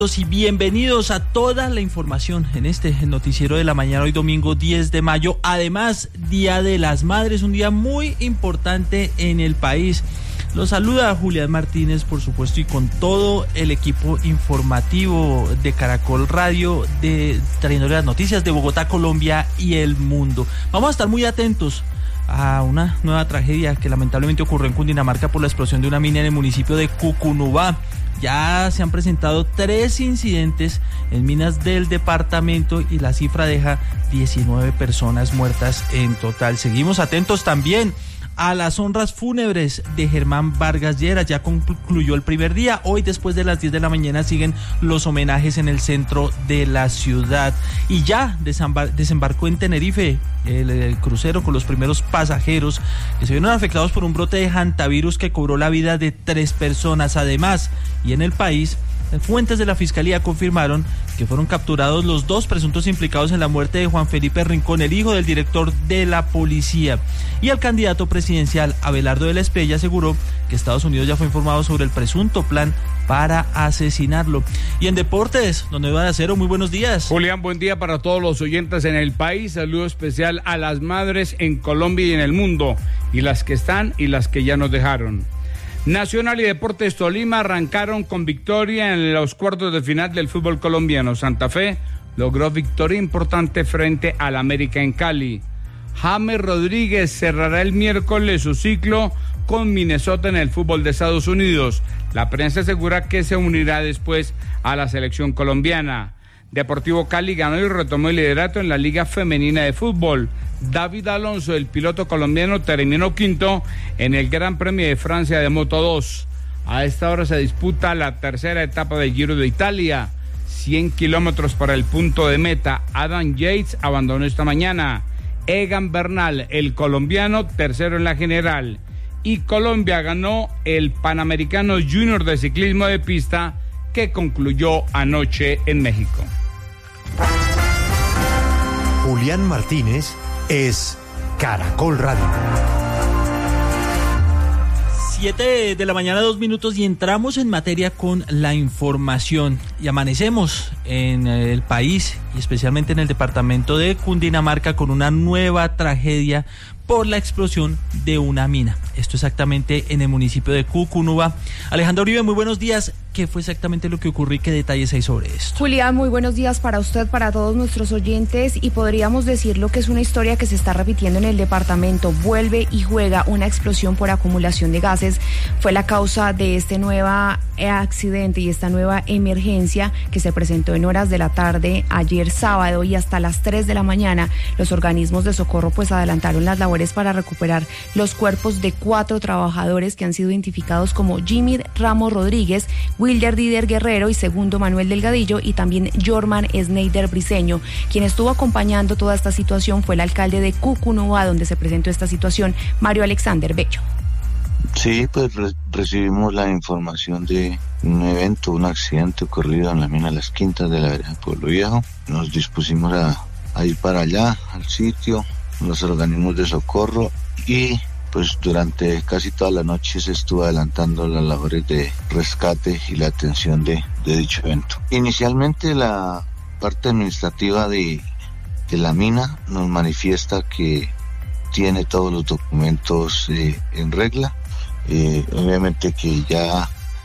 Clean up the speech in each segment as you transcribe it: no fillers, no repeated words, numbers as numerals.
Y bienvenidos a toda la información en este noticiero de la mañana, hoy domingo 10 de mayo, además Día de las Madres, un día muy importante en el país. Los saluda Julián Martínez, por supuesto, y con todo el equipo informativo de Caracol Radio, trayéndole las noticias de Bogotá, Colombia y el mundo. Vamos a estar muy atentos a una nueva tragedia que lamentablemente ocurrió en Cundinamarca por la explosión de una mina en el municipio de Cucunubá. Ya se han presentado 3 incidentes en minas del departamento y la cifra deja 19 personas muertas en total. Seguimos atentos también a las honras fúnebres de Germán Vargas Lleras. Ya concluyó el primer día. Hoy, después de las 10 de la mañana, siguen los homenajes en el centro de la ciudad. Y ya desembarcó en Tenerife el crucero con los primeros pasajeros que se vieron afectados por un brote de hantavirus que cobró la vida de 3 personas. Además, y en el país, fuentes de la Fiscalía confirmaron que fueron capturados los 2 presuntos implicados en la muerte de Juan Felipe Rincón, el hijo del director de la policía. Y el candidato presidencial Abelardo de la Espriella aseguró que Estados Unidos ya fue informado sobre el presunto plan para asesinarlo. Y en deportes, don Eduardo Acero, muy buenos días. Julián, buen día para todos los oyentes en el país. Saludo especial a las madres en Colombia y en el mundo, y las que están y las que ya nos dejaron. Nacional y Deportes Tolima arrancaron con victoria en los cuartos de final del fútbol colombiano. Santa Fe logró victoria importante frente al América en Cali. James Rodríguez cerrará el miércoles su ciclo con Minnesota en el fútbol de Estados Unidos. La prensa asegura que se unirá después a la selección colombiana. Deportivo Cali ganó y retomó el liderato en la Liga Femenina de Fútbol. David Alonso, el piloto colombiano, terminó quinto en el Gran Premio de Francia de Moto 2. A esta hora se disputa la tercera etapa del Giro de Italia. 100 kilómetros para el punto de meta. Adam Yates abandonó esta mañana. Egan Bernal, el colombiano, tercero en la general. Y Colombia ganó el Panamericano Junior de Ciclismo de Pista, que concluyó anoche en México. Julián Martínez es Caracol Radio. 7 de la mañana, 2 minutos, y entramos en materia con la información. Y amanecemos en el país y especialmente en el departamento de Cundinamarca con una nueva tragedia por la explosión de una mina. Esto exactamente en el municipio de Cucunubá. Alejandra Uribe, muy buenos días. ¿Qué fue exactamente lo que ocurrió y qué detalles hay sobre esto? Julián, muy buenos días para usted, para todos nuestros oyentes, y podríamos decirlo que es una historia que se está repitiendo en el departamento. Vuelve y juega una explosión por acumulación de gases. Fue la causa de este nuevo accidente y esta nueva emergencia que se presentó en horas de la tarde ayer sábado, y hasta las 3 de la mañana los organismos de socorro pues adelantaron las labores para recuperar los cuerpos de 4 trabajadores que han sido identificados como Jimmy Ramos Rodríguez, Wilder Dider Guerrero y Segundo Manuel Delgadillo, y también Jorman Schneider Briceño. Quien estuvo acompañando toda esta situación fue el alcalde de Cucunubá, donde se presentó esta situación, Mario Alexander Bello. Sí, pues recibimos la información de un evento, un accidente ocurrido en la mina Las Quintas de la vereda de Pueblo Viejo. Nos dispusimos a ir para allá, al sitio, los organismos de socorro, y pues durante casi toda la noche se estuvo adelantando las labores de rescate y la atención de dicho evento. Inicialmente la parte administrativa de la mina nos manifiesta que tiene todos los documentos en regla. Obviamente que ya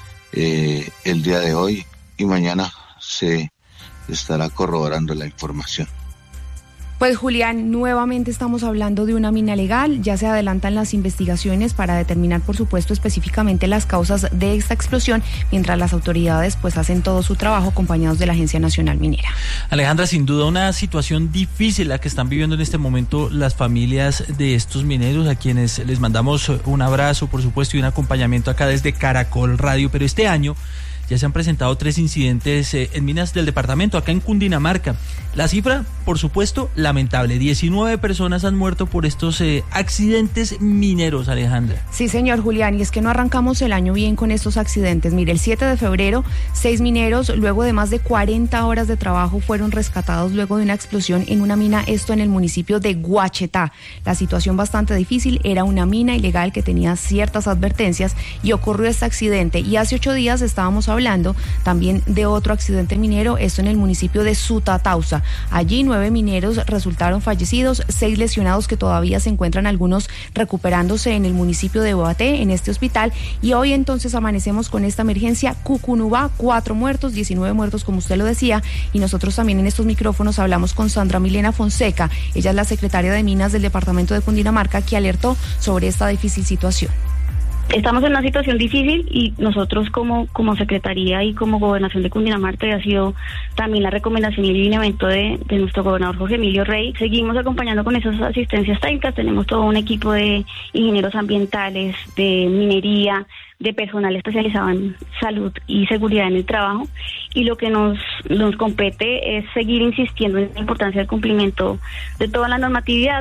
el día de hoy y mañana se estará corroborando la información. Pues Julián, nuevamente estamos hablando de una mina legal. Ya se adelantan las investigaciones para determinar, por supuesto, específicamente las causas de esta explosión, mientras las autoridades pues hacen todo su trabajo acompañados de la Agencia Nacional Minera. Alejandra, sin duda una situación difícil la que están viviendo en este momento las familias de estos mineros, a quienes les mandamos un abrazo, por supuesto, y un acompañamiento acá desde Caracol Radio. Pero este año ya se han presentado 3 incidentes en minas del departamento, acá en Cundinamarca. La cifra, por supuesto, lamentable. 19 personas han muerto por estos accidentes mineros, Alejandra. Sí, señor Julián, y es que no arrancamos el año bien con estos accidentes. Mire, el 7 de febrero, 6 mineros, luego de más de 40 horas de trabajo, fueron rescatados luego de una explosión en una mina, esto en el municipio de Guachetá. La situación bastante difícil, era una mina ilegal que tenía ciertas advertencias y ocurrió este accidente. Y hace 8 días estábamos hablando hablando también de otro accidente minero, esto en el municipio de Sutatausa. Allí 9 mineros resultaron fallecidos, 6 lesionados que todavía se encuentran algunos recuperándose en el municipio de Boaté, en este hospital. Y hoy entonces amanecemos con esta emergencia. Cucunubá, 4 muertos, 19 muertos como usted lo decía, y nosotros también en estos micrófonos hablamos con Sandra Milena Fonseca. Ella es la secretaria de Minas del departamento de Cundinamarca, que alertó sobre esta difícil situación. Estamos en una situación difícil y nosotros como Secretaría y como Gobernación de Cundinamarca, ha sido también la recomendación y el lineamiento de nuestro gobernador Jorge Emilio Rey. Seguimos acompañando con esas asistencias técnicas, tenemos todo un equipo de ingenieros ambientales, de minería, de personal especializado en salud y seguridad en el trabajo, y lo que nos compete es seguir insistiendo en la importancia del cumplimiento de toda la normatividad.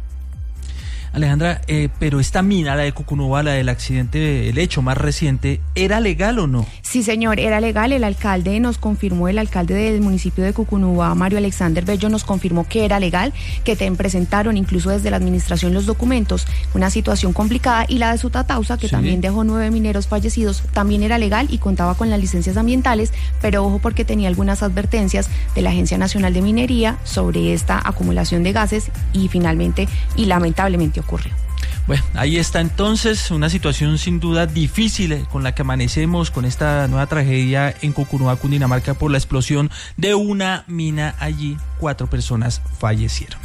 Alejandra, pero esta mina, la de Cucunubá, la del accidente, el hecho más reciente, ¿era legal o no? Sí, señor, era legal. El alcalde nos confirmó, el alcalde del municipio de Cucunubá, Mario Alexander Bello, nos confirmó que era legal, que presentaron incluso desde la administración los documentos. Una situación complicada. Y la de Sutatausa, que también dejó 9 mineros fallecidos, también era legal y contaba con las licencias ambientales, pero ojo, porque tenía algunas advertencias de la Agencia Nacional de Minería sobre esta acumulación de gases, y finalmente y lamentablemente ocurrió. Bueno, ahí está entonces una situación sin duda difícil con la que amanecemos, con esta nueva tragedia en Cucunubá, Cundinamarca, por la explosión de una mina allí. 4 personas fallecieron.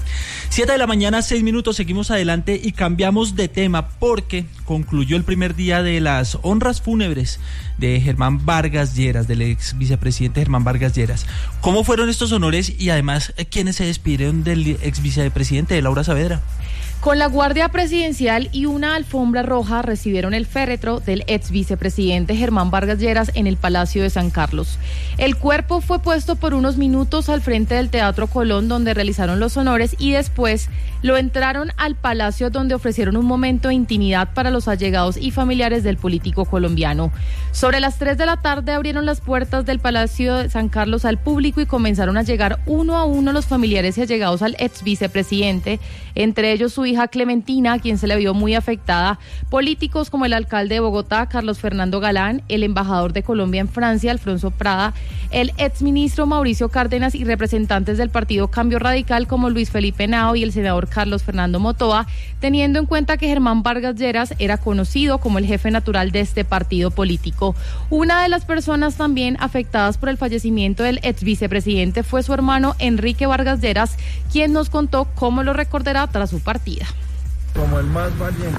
7:06 a.m, seguimos adelante y cambiamos de tema porque concluyó el primer día de las honras fúnebres de Germán Vargas Lleras, del ex vicepresidente Germán Vargas Lleras. ¿Cómo fueron estos honores y además quiénes se despidieron del ex vicepresidente, de Laura Saavedra? Con la Guardia Presidencial y una alfombra roja recibieron el féretro del ex vicepresidente Germán Vargas Lleras en el Palacio de San Carlos. El cuerpo fue puesto por unos minutos al frente del Teatro Colón, donde realizaron los honores, y después lo entraron al Palacio, donde ofrecieron un momento de intimidad para los allegados y familiares del político colombiano. Sobre las 3 de la tarde abrieron las puertas del Palacio de San Carlos al público y comenzaron a llegar uno a uno los familiares y allegados al ex vicepresidente, entre ellos su hija Clementina, a quien se le vio muy afectada, políticos como el alcalde de Bogotá, Carlos Fernando Galán, el embajador de Colombia en Francia, Alfonso Prada, el exministro Mauricio Cárdenas y representantes del partido Cambio Radical como Luis Felipe Henao y el senador Carlos Fernando Motoa, teniendo en cuenta que Germán Vargas Lleras era conocido como el jefe natural de este partido político. Una de las personas también afectadas por el fallecimiento del ex vicepresidente fue su hermano Enrique Vargas Lleras, quien nos contó cómo lo recordará tras su partida. Como el más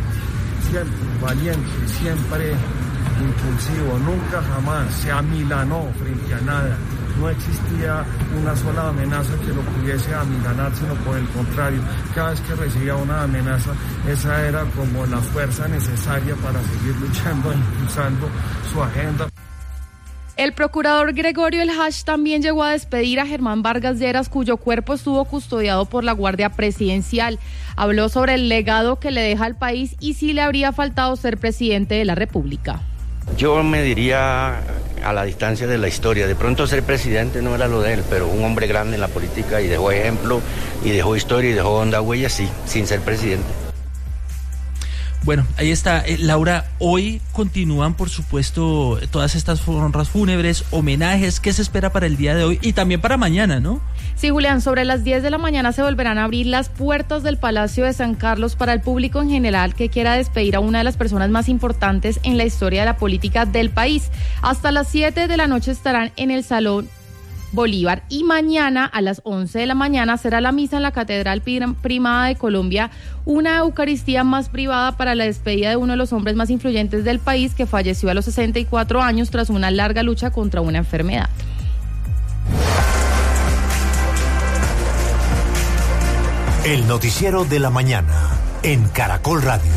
valiente, siempre impulsivo, nunca jamás se amilanó frente a nada. No existía una sola amenaza que lo pudiese amilanar, sino por el contrario, cada vez que recibía una amenaza, esa era como la fuerza necesaria para seguir luchando e impulsando su agenda. El procurador Gregorio El Hash también llegó a despedir a Germán Vargas Lleras, cuyo cuerpo estuvo custodiado por la Guardia Presidencial. Habló sobre el legado que le deja al país y si le habría faltado ser presidente de la República. Yo me diría a la distancia de la historia, de pronto ser presidente no era lo de él, pero un hombre grande en la política y dejó ejemplo y dejó historia y dejó honda huella, sí, sin ser presidente. Bueno, ahí está. Laura, hoy continúan, por supuesto, todas estas honras fúnebres, homenajes. ¿Qué se espera para el día de hoy y también para mañana, no? Sí, Julián, sobre las 10 de la mañana se volverán a abrir las puertas del Palacio de San Carlos para el público en general que quiera despedir a una de las personas más importantes en la historia de la política del país. Hasta las 7 de la noche estarán en el Salón Bolívar, y mañana a las 11 de la mañana será la misa en la Catedral Primada de Colombia, una Eucaristía más privada para la despedida de uno de los hombres más influyentes del país, que falleció a los 64 años tras una larga lucha contra una enfermedad. El noticiero de la mañana en Caracol Radio.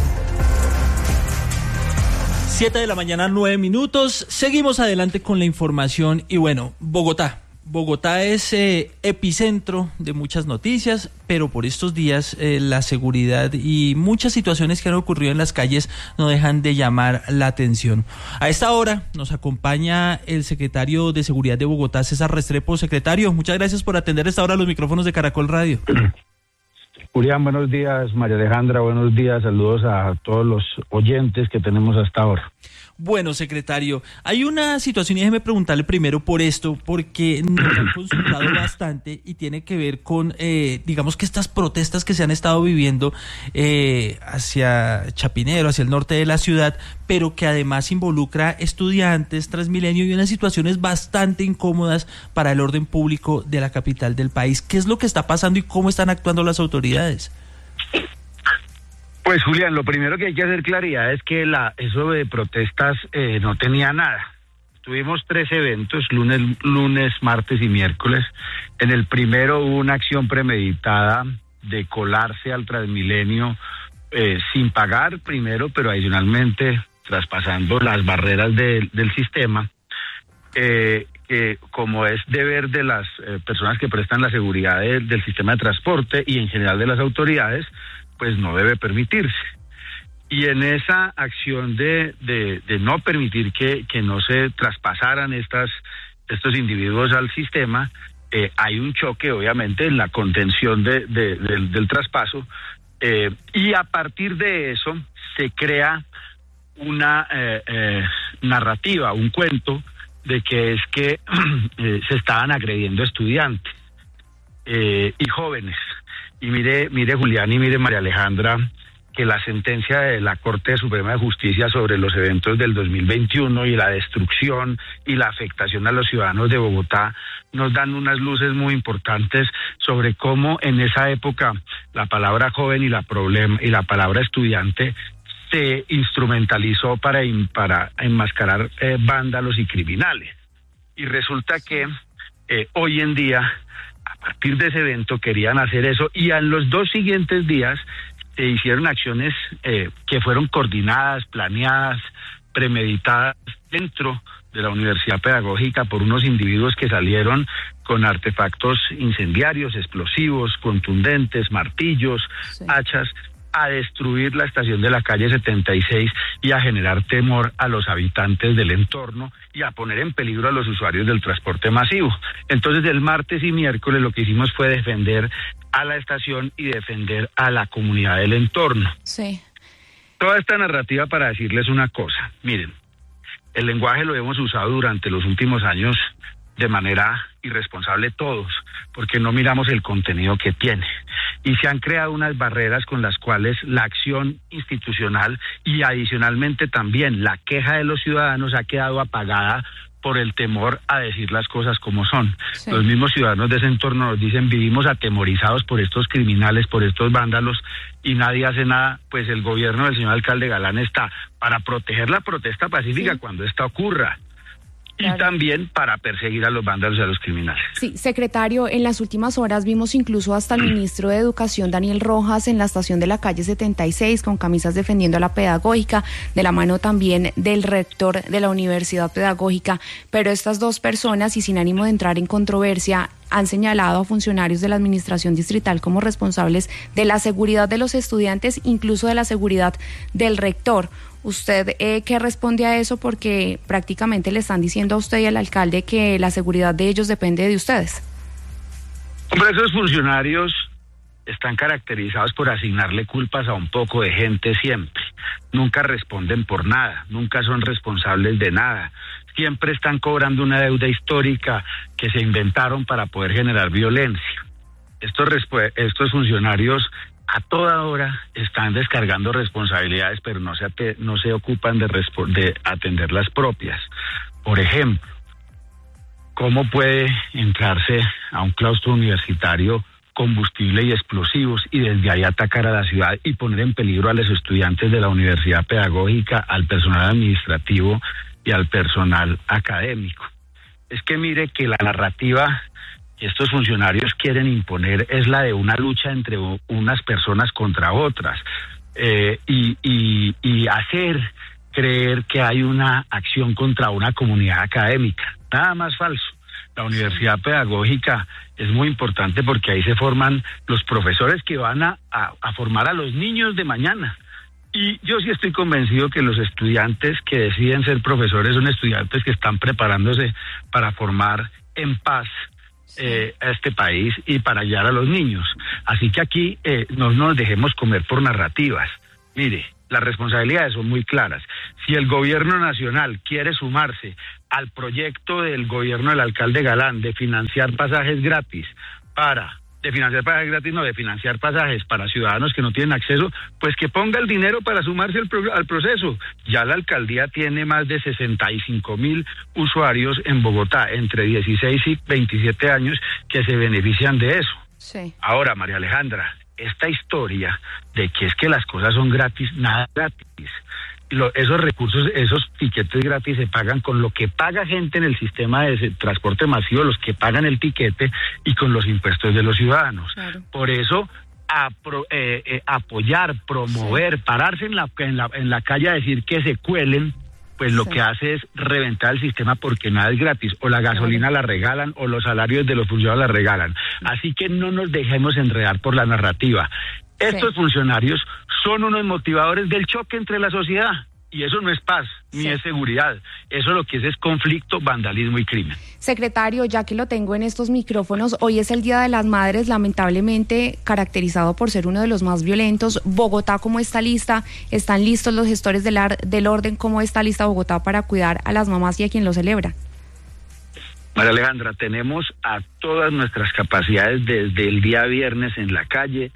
7 de la mañana, 9 minutos. Seguimos adelante con la información y bueno, Bogotá es epicentro de muchas noticias, pero por estos días la seguridad y muchas situaciones que han ocurrido en las calles no dejan de llamar la atención. A esta hora nos acompaña el secretario de Seguridad de Bogotá, César Restrepo. Secretario, muchas gracias por atender a esta hora los micrófonos de Caracol Radio. Julián, buenos días. María Alejandra, buenos días. Saludos a todos los oyentes que tenemos hasta ahora. Bueno, secretario, hay una situación y déjeme preguntarle primero por esto, porque nos han consultado bastante y tiene que ver con, digamos que estas protestas que se han estado viviendo hacia Chapinero, hacia el norte de la ciudad, pero que además involucra estudiantes, Transmilenio y unas situaciones bastante incómodas para el orden público de la capital del país. ¿Qué es lo que está pasando y cómo están actuando las autoridades? Pues Julián, lo primero que hay que hacer claridad es que eso de protestas no tenía nada. Tuvimos 3 eventos, lunes, martes y miércoles. En el primero hubo una acción premeditada de colarse al Transmilenio sin pagar primero, pero adicionalmente traspasando las barreras del sistema, que como es deber de las personas que prestan la seguridad del sistema de transporte y en general de las autoridades, pues no debe permitirse. Y en esa acción de no permitir que no se traspasaran estos individuos al sistema, hay un choque obviamente en la contención del traspaso, y a partir de eso se crea una narrativa, un cuento de que es que se estaban agrediendo estudiantes y jóvenes. Y mire Julián y mire María Alejandra, que la sentencia de la Corte Suprema de Justicia sobre los eventos del 2021 y la destrucción y la afectación a los ciudadanos de Bogotá nos dan unas luces muy importantes sobre cómo en esa época la palabra joven y la palabra estudiante se instrumentalizó para enmascarar vándalos y criminales. Y resulta que hoy en día, a partir de ese evento, querían hacer eso, y en los 2 siguientes días se hicieron acciones que fueron coordinadas, planeadas, premeditadas dentro de la Universidad Pedagógica por unos individuos que salieron con artefactos incendiarios, explosivos, contundentes, martillos, hachas, a destruir la estación de la calle 76 y a generar temor a los habitantes del entorno y a poner en peligro a los usuarios del transporte masivo. Entonces, el martes y miércoles lo que hicimos fue defender a la estación y defender a la comunidad del entorno. Sí. Toda esta narrativa para decirles una cosa. Miren, el lenguaje lo hemos usado durante los últimos años de manera irresponsable todos, porque no miramos el contenido que tiene. Y se han creado unas barreras con las cuales la acción institucional y adicionalmente también la queja de los ciudadanos ha quedado apagada por el temor a decir las cosas como son. Sí. Los mismos ciudadanos de ese entorno nos dicen: vivimos atemorizados por estos criminales, por estos vándalos, y nadie hace nada. Pues el gobierno del señor alcalde Galán está para proteger la protesta pacífica cuando esta ocurra. Claro. Y también para perseguir a los vándalos y a los criminales. Sí, secretario, en las últimas horas vimos incluso hasta el ministro de Educación, Daniel Rojas, en la estación de la calle 76 con camisas defendiendo a la pedagógica, de la mano también del rector de la Universidad Pedagógica, pero estas 2 personas, y sin ánimo de entrar en controversia, han señalado a funcionarios de la administración distrital como responsables de la seguridad de los estudiantes, incluso de la seguridad del rector. ¿Usted qué responde a eso? Porque prácticamente le están diciendo a usted y al alcalde que la seguridad de ellos depende de ustedes. Hombre, esos funcionarios están caracterizados por asignarle culpas a un poco de gente siempre. Nunca responden por nada, nunca son responsables de nada. Siempre están cobrando una deuda histórica que se inventaron para poder generar violencia. Estos funcionarios a toda hora están descargando responsabilidades, pero no se ocupan de atender las propias. Por ejemplo, ¿cómo puede entrarse a un claustro universitario combustible y explosivos y desde ahí atacar a la ciudad y poner en peligro a los estudiantes de la Universidad Pedagógica, al personal administrativo y al personal académico? Es que mire que la narrativa que estos funcionarios quieren imponer es la de una lucha entre unas personas contra otras, y hacer creer que hay una acción contra una comunidad académica. Nada más falso. La Universidad Pedagógica es muy importante porque ahí se forman los profesores que van a formar a los niños de mañana. Y yo sí estoy convencido que los estudiantes que deciden ser profesores son estudiantes que están preparándose para formar en paz a este país y para guiar a los niños. Así que aquí no nos dejemos comer por narrativas. Mire, Las responsabilidades son muy claras. Si el gobierno nacional quiere sumarse al proyecto del gobierno del alcalde Galán de financiar pasajes gratis de financiar pasajes para ciudadanos que no tienen acceso, pues que ponga el dinero para sumarse al proceso. Ya la alcaldía tiene más de 65,000 usuarios en Bogotá, entre 16 y 27 años, que se benefician de eso. Sí. Ahora, María Alejandra, esta historia de que es que las cosas son gratis, nada gratis. Esos recursos, esos tiquetes gratis se pagan con lo que paga gente en el sistema de transporte masivo, los que pagan el tiquete y con los impuestos de los ciudadanos. Claro. Por eso, apoyar, promover, pararse en la calle a decir que se cuelen, pues lo que hace es reventar el sistema porque nada es gratis, o la gasolina la regalan, o los salarios de los funcionarios la regalan. Así que no nos dejemos enredar por la narrativa. Estos funcionarios son unos motivadores del choque entre la sociedad, y eso no es paz, ni es seguridad. Eso lo que es conflicto, vandalismo y crimen. Secretario, ya que lo tengo en estos micrófonos, hoy es el Día de las Madres, lamentablemente caracterizado por ser uno de los más violentos. Bogotá, ¿cómo está lista? ¿Están listos los gestores del orden? ¿Cómo está lista Bogotá para cuidar a las mamás y a quien lo celebra? María Alejandra, tenemos a todas nuestras capacidades desde el día viernes en la calle.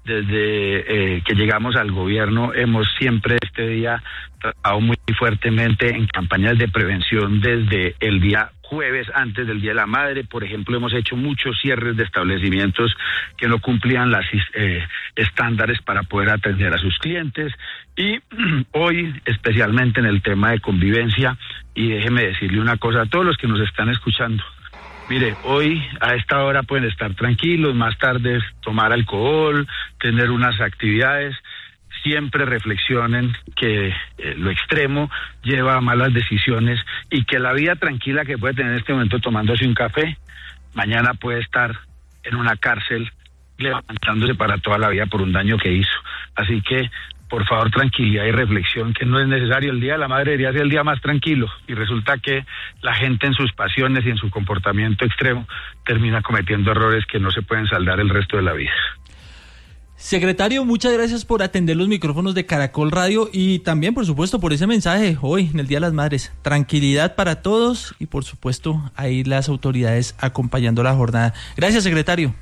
Desde que llegamos al gobierno hemos siempre este día trabajado muy fuertemente en campañas de prevención desde el día jueves antes del Día de la Madre. Por ejemplo, hemos hecho muchos cierres de establecimientos que no cumplían las estándares para poder atender a sus clientes, y hoy especialmente en el tema de convivencia. Y déjeme decirle una cosa a todos los que nos están escuchando. Mire, hoy a esta hora pueden estar tranquilos, más tarde tomar alcohol, tener unas actividades. Siempre reflexionen que lo extremo lleva a malas decisiones, y que la vida tranquila que puede tener en este momento tomándose un café, mañana puede estar en una cárcel levantándose para toda la vida por un daño que hizo. Así que, por favor, tranquilidad y reflexión, que no es necesario. El Día de la Madre debería ser el día más tranquilo, y resulta que la gente en sus pasiones y en su comportamiento extremo termina cometiendo errores que no se pueden saldar el resto de la vida. Secretario, muchas gracias por atender los micrófonos de Caracol Radio, y también, por supuesto, por ese mensaje hoy en el Día de las Madres. Tranquilidad para todos, y por supuesto, ahí las autoridades acompañando la jornada. Gracias, secretario.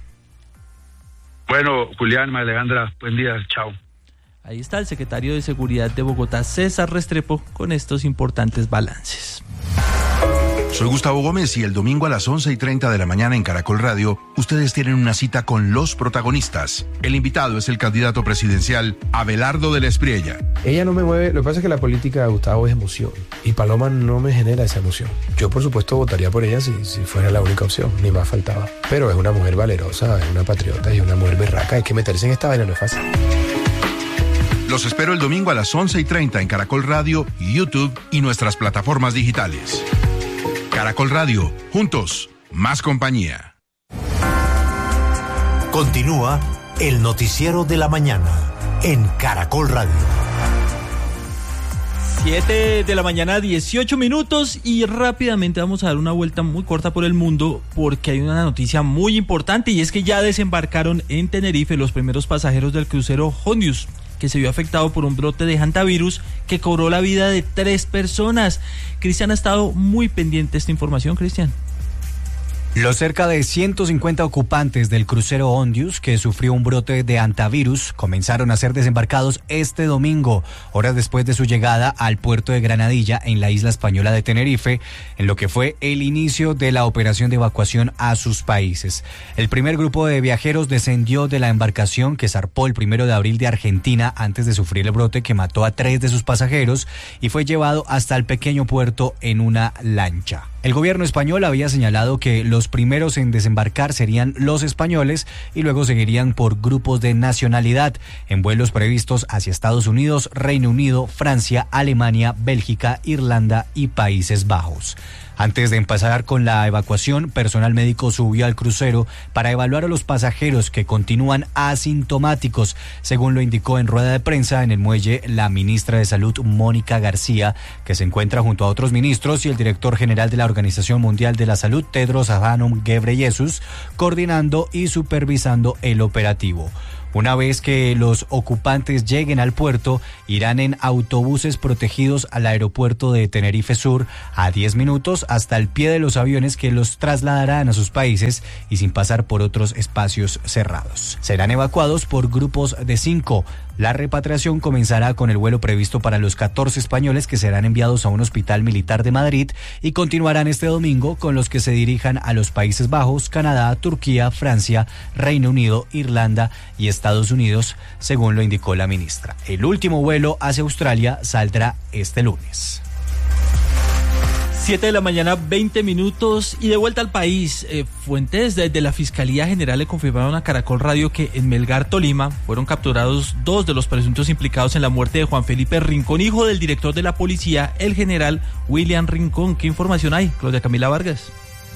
Bueno, Julián, María Alejandra, buen día, chao. Ahí está el secretario de Seguridad de Bogotá, César Restrepo, con estos importantes balances. Soy Gustavo Gómez, y el domingo a las 11:30 de la mañana en Caracol Radio, ustedes tienen una cita con los protagonistas. El invitado es el candidato presidencial Abelardo de la Espriella. Ella no me mueve, lo que pasa es que la política de Gustavo es emoción, y Paloma no me genera esa emoción. Yo, por supuesto, votaría por ella si fuera la única opción, ni más faltaba. Pero es una mujer valerosa, es una patriota y una mujer berraca. Hay que meterse en esta vaina, no es fácil. Los espero el domingo a las 11:30 en Caracol Radio, YouTube y nuestras plataformas digitales. Caracol Radio, juntos, más compañía. Continúa el noticiero de la mañana en Caracol Radio. 7 de la mañana, 18 minutos, y rápidamente vamos a dar una vuelta muy corta por el mundo, porque hay una noticia muy importante, y es que ya desembarcaron en Tenerife los primeros pasajeros del crucero Hondius, que se vio afectado por un brote de hantavirus que cobró la vida de 3 personas. Cristian ha estado muy pendiente de esta información. Cristian. Los cerca de 150 ocupantes del crucero Hondius, que sufrió un brote de hantavirus, comenzaron a ser desembarcados este domingo, horas después de su llegada al puerto de Granadilla, en la isla española de Tenerife, en lo que fue el inicio de la operación de evacuación a sus países. El primer grupo de viajeros descendió de la embarcación que zarpó el 1 de abril de Argentina antes de sufrir el brote que mató a 3 de sus pasajeros, y fue llevado hasta el pequeño puerto en una lancha. El gobierno español había señalado que los primeros en desembarcar serían los españoles, y luego seguirían por grupos de nacionalidad en vuelos previstos hacia Estados Unidos, Reino Unido, Francia, Alemania, Bélgica, Irlanda y Países Bajos. Antes de empezar con la evacuación, personal médico subió al crucero para evaluar a los pasajeros que continúan asintomáticos, según lo indicó en rueda de prensa en el muelle la ministra de Salud, Mónica García, que se encuentra junto a otros ministros y el director general de la Organización Mundial de la Salud, Tedros Adhanom Ghebreyesus, coordinando y supervisando el operativo. Una vez que los ocupantes lleguen al puerto, irán en autobuses protegidos al aeropuerto de Tenerife Sur a 10 minutos hasta el pie de los aviones que los trasladarán a sus países y sin pasar por otros espacios cerrados. Serán evacuados por grupos de 5. La repatriación comenzará con el vuelo previsto para los 14 españoles que serán enviados a un hospital militar de Madrid y continuarán este domingo con los que se dirijan a los Países Bajos, Canadá, Turquía, Francia, Reino Unido, Irlanda y Estados Unidos, según lo indicó la ministra. El último vuelo hacia Australia saldrá este lunes. 7 de la mañana, 20 minutos y de vuelta al país. Fuentes de la Fiscalía General le confirmaron a Caracol Radio que en Melgar, Tolima, fueron capturados 2 de los presuntos implicados en la muerte de Juan Felipe Rincón, hijo del director de la policía, el general William Rincón. ¿Qué información hay, Claudia Camila Vargas?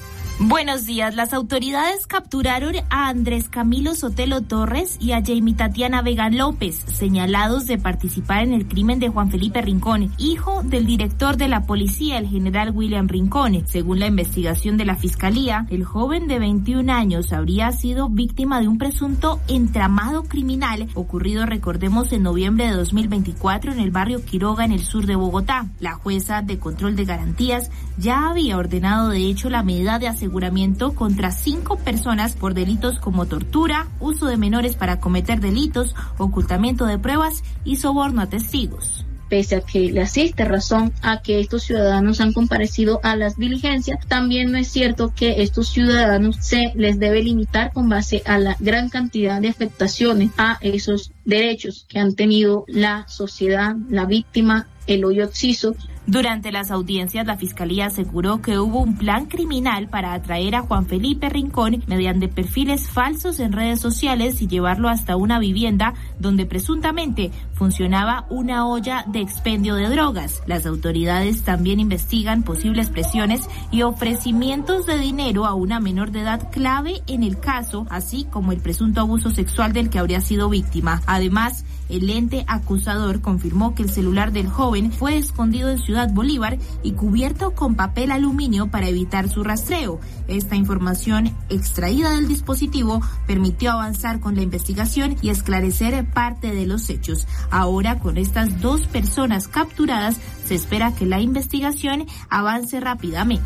Buenos días. Las autoridades capturaron a Andrés Camilo Sotelo Torres y a Jamie Tatiana Vega López, señalados de participar en el crimen de Juan Felipe Rincón, hijo del director de la policía, el general William Rincón. Según la investigación de la Fiscalía, el joven de 21 años habría sido víctima de un presunto entramado criminal ocurrido, recordemos, en noviembre de 2024 en el barrio Quiroga, en el sur de Bogotá. La jueza de control de garantías ya había ordenado, de hecho, la medida de aseguramiento contra 5 personas por delitos como tortura, uso de menores para cometer delitos, ocultamiento de pruebas y soborno a testigos. Pese a que le asiste razón a que estos ciudadanos han comparecido a las diligencias, también no es cierto que estos ciudadanos se les debe limitar con base a la gran cantidad de afectaciones a esos derechos que han tenido la sociedad, la víctima, el hoyo occiso. Durante las audiencias, la Fiscalía aseguró que hubo un plan criminal para atraer a Juan Felipe Rincón mediante perfiles falsos en redes sociales y llevarlo hasta una vivienda donde presuntamente funcionaba una olla de expendio de drogas. Las autoridades también investigan posibles presiones y ofrecimientos de dinero a una menor de edad clave en el caso, así como el presunto abuso sexual del que habría sido víctima. Además, el ente acusador confirmó que el celular del joven fue escondido en Ciudad Bolívar y cubierto con papel aluminio para evitar su rastreo. Esta información extraída del dispositivo permitió avanzar con la investigación y esclarecer parte de los hechos. Ahora, con estas 2 personas capturadas, se espera que la investigación avance rápidamente.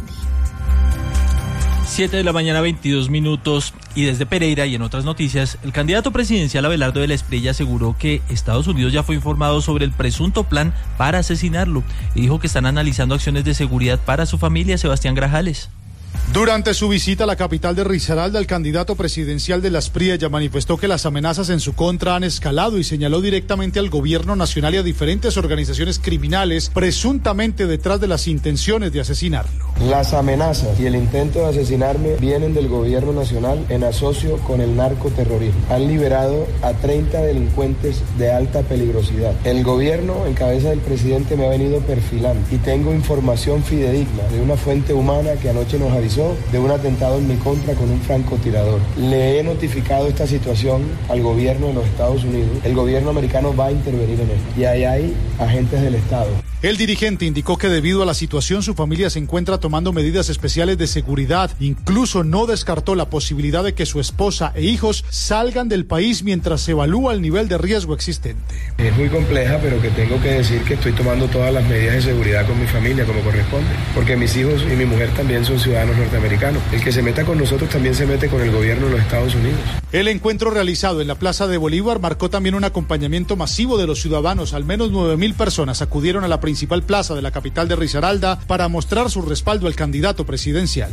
7 de la mañana, 22 minutos, y desde Pereira y en otras noticias, el candidato presidencial Abelardo de la Espriella aseguró que Estados Unidos ya fue informado sobre el presunto plan para asesinarlo y dijo que están analizando acciones de seguridad para su familia. Sebastián Grajales. Durante su visita a la capital de Risaralda, el candidato presidencial de la Espriella manifestó que las amenazas en su contra han escalado y señaló directamente al gobierno nacional y a diferentes organizaciones criminales presuntamente detrás de las intenciones de asesinarlo. Las amenazas y el intento de asesinarme vienen del gobierno nacional en asocio con el narcoterrorismo. Han liberado a 30 delincuentes de alta peligrosidad. El gobierno, en cabeza del presidente, me ha venido perfilando y tengo información fidedigna de una fuente humana que anoche nos avisó de un atentado en mi contra con un francotirador. Le he notificado esta situación al gobierno de los Estados Unidos. El gobierno americano va a intervenir en esto y ahí hay agentes del Estado. El dirigente indicó que debido a la situación su familia se encuentra tomando medidas especiales de seguridad. Incluso no descartó la posibilidad de que su esposa e hijos salgan del país mientras se evalúa el nivel de riesgo existente. Es muy compleja, pero que tengo que decir que estoy tomando todas las medidas de seguridad con mi familia como corresponde, porque mis hijos y mi mujer también son ciudadanos norteamericanos. El que se meta con nosotros también se mete con el gobierno de los Estados Unidos. El encuentro realizado en la Plaza de Bolívar marcó también un acompañamiento masivo de los ciudadanos. Al menos 9.000 personas acudieron a la principal plaza de la capital de Risaralda para mostrar su respaldo al candidato presidencial.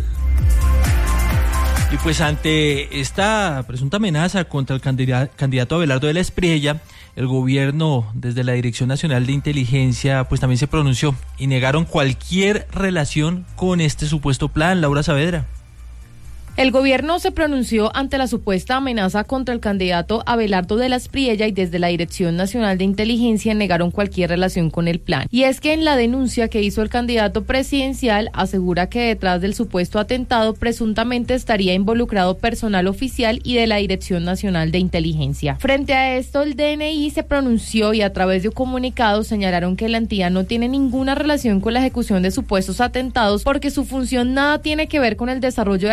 Y pues ante esta presunta amenaza contra el candidato Abelardo de la Espriella, el gobierno desde la Dirección Nacional de Inteligencia pues también se pronunció y negaron cualquier relación con este supuesto plan. Laura Saavedra. El gobierno se pronunció ante la supuesta amenaza contra el candidato Abelardo de la Espriella y desde la Dirección Nacional de Inteligencia negaron cualquier relación con el plan. Y es que en la denuncia que hizo el candidato presidencial asegura que detrás del supuesto atentado presuntamente estaría involucrado personal oficial y de la Dirección Nacional de Inteligencia. Frente a esto, el DNI se pronunció y a través de un comunicado señalaron que la entidad no tiene ninguna relación con la ejecución de supuestos atentados porque su función nada tiene que ver con el desarrollo de actividades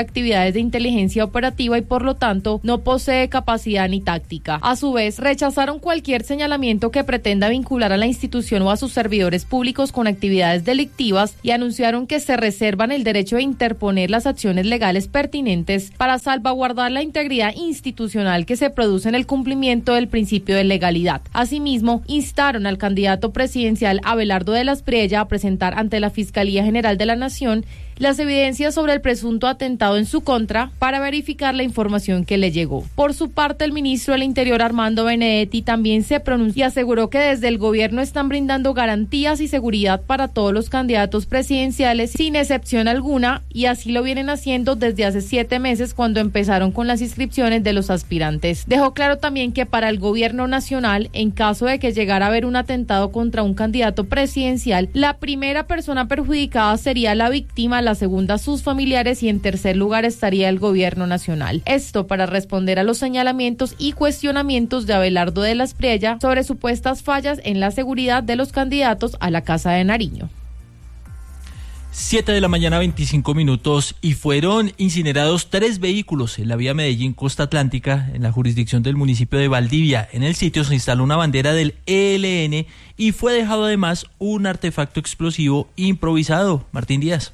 capacidades de inteligencia operativa y por lo tanto no posee capacidad ni táctica. A su vez, rechazaron cualquier señalamiento que pretenda vincular a la institución o a sus servidores públicos con actividades delictivas y anunciaron que se reservan el derecho de interponer las acciones legales pertinentes para salvaguardar la integridad institucional que se produce en el cumplimiento del principio de legalidad. Asimismo, instaron al candidato presidencial Abelardo de las Priella a presentar ante la Fiscalía General de la Nación las evidencias sobre el presunto atentado en su contra para verificar la información que le llegó. Por su parte, el ministro del Interior, Armando Benedetti, también se pronunció y aseguró que desde el gobierno están brindando garantías y seguridad para todos los candidatos presidenciales sin excepción alguna, y así lo vienen haciendo desde hace 7 meses cuando empezaron con las inscripciones de los aspirantes. Dejó claro también que para el gobierno nacional, en caso de que llegara a haber un atentado contra un candidato presidencial, la primera persona perjudicada sería la víctima, la segunda sus familiares y en tercer lugar estaría el gobierno nacional. Esto para responder a los señalamientos y cuestionamientos de Abelardo de las Priella sobre supuestas fallas en la seguridad de los candidatos a la Casa de Nariño. 7 de la mañana, 25 minutos, y fueron incinerados 3 vehículos en la vía Medellín-Costa Atlántica, en la jurisdicción del municipio de Valdivia. En el sitio se instaló una bandera del ELN y fue dejado además un artefacto explosivo improvisado. Martín Díaz.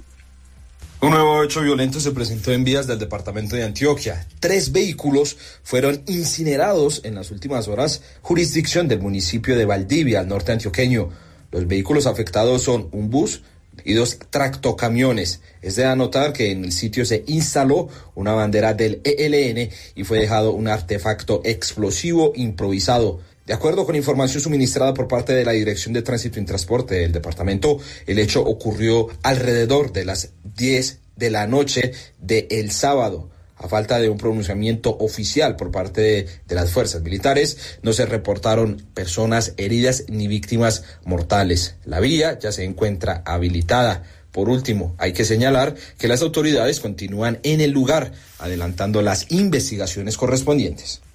Un nuevo hecho violento se presentó en vías del departamento de Antioquia. 3 vehículos fueron incinerados en las últimas horas, jurisdicción del municipio de Valdivia, al norte antioqueño. Los vehículos afectados son un bus y 2 tractocamiones. Es de anotar que en el sitio se instaló una bandera del ELN y fue dejado un artefacto explosivo improvisado. De acuerdo con información suministrada por parte de la Dirección de Tránsito y Transporte del departamento, el hecho ocurrió alrededor de las 10 de la noche del sábado. A falta de un pronunciamiento oficial por parte de las fuerzas militares, no se reportaron personas heridas ni víctimas mortales. La vía ya se encuentra habilitada. Por último, hay que señalar que las autoridades continúan en el lugar, adelantando las investigaciones correspondientes.